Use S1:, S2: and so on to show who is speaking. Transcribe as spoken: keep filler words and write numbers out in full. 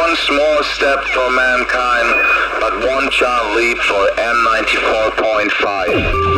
S1: one small step for mankind, but one giant leap for N ninety-four point five.